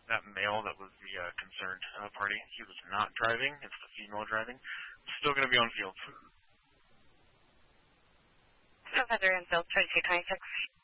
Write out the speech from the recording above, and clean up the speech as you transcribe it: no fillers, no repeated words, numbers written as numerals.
that male that was the concerned party. He was not driving. It's the female driving. Still going to be on field. South Federal Field 2226.